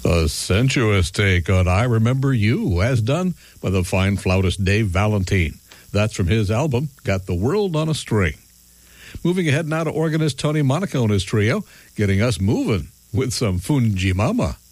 A sensuous take on I Remember You, as done by the fine flautist Dave Valentine. That's from his album, Got the World on a String. Moving ahead now to organist Tony Monaco and his trio, getting us moving with some Fungi Mama.